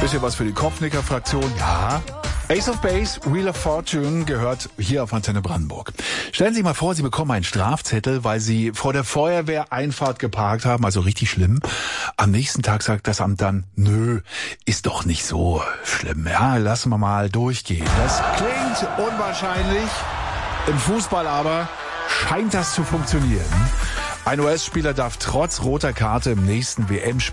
Bisschen was für die Kopfnicker-Fraktion, ja. Ace of Base, Wheel of Fortune gehört hier auf Antenne Brandenburg. Stellen Sie sich mal vor, Sie bekommen einen Strafzettel, weil Sie vor der Feuerwehreinfahrt geparkt haben, also richtig schlimm. Am nächsten Tag sagt das Amt dann, nö, ist doch nicht so schlimm, ja, lassen wir mal durchgehen. Das klingt unwahrscheinlich, im Fußball aber scheint das zu funktionieren. Ein US-Spieler darf trotz roter Karte im nächsten WM-Spiel